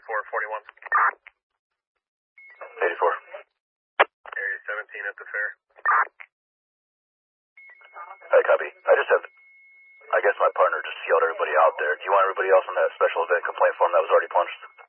8441. 84. Area 17 at the fair. Hey, copy. I guess my partner just yelled everybody out there. Do you want everybody else on that special event complaint form that was already punched?